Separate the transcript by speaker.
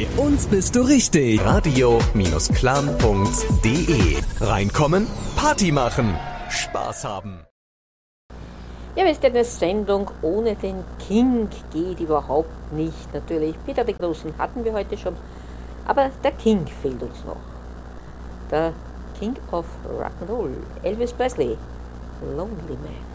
Speaker 1: Bei uns bist du richtig. Radio-clan.de. Reinkommen, Party machen, Spaß haben.
Speaker 2: Ja, wisst ihr, eine Sendung ohne den King geht überhaupt nicht. Natürlich, Peter de Großen hatten wir heute schon, aber der King fehlt uns noch. Der King of Rock'n'Roll, Elvis Presley, Lonely Man.